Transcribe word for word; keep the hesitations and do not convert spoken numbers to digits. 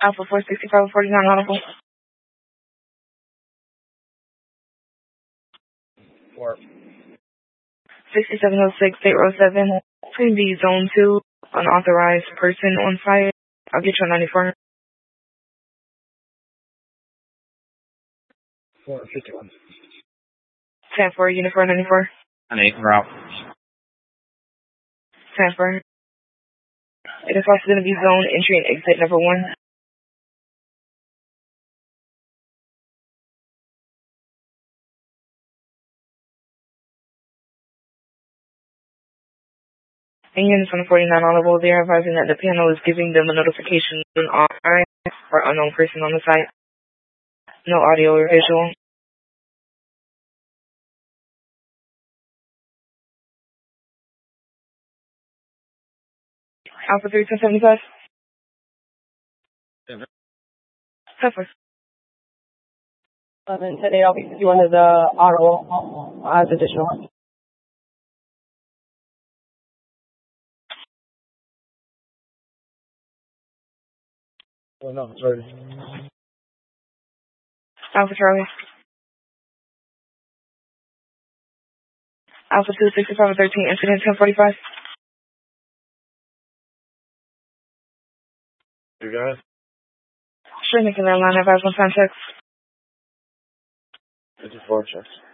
Alpha four sixty-five forty-nine audible. Four. sixty-seven oh six, State Road seven. Please be Zone two, unauthorized person on site. I'll get you on ninety-four. Four fifty-one. ten four, Unit four ninety-four. An eight route. ten four. It is also going to be zone entry and exit number one. And units on the forty-nine audible, they are advising that the panel is giving them a notification of an unauthorized or unknown person on the site. No audio or visual. Alpha three ten seventy-five. Seven. Tougher. eleven today, I'll be you under the auto as additional. Oh, no, it's ready. Alpha Charlie. Alpha two sixty-five thirteen, incident ten forty-five. You guys? Sure, making that line advise one time text. fifty-four checks.